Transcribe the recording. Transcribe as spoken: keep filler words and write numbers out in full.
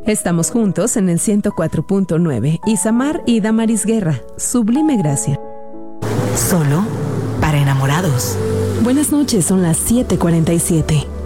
Estamos juntos en el ciento cuatro punto nueve. Isamar y Damaris Guerra, Sublime Gracia. Solo para enamorados. Buenas noches, son las siete cuarenta y siete.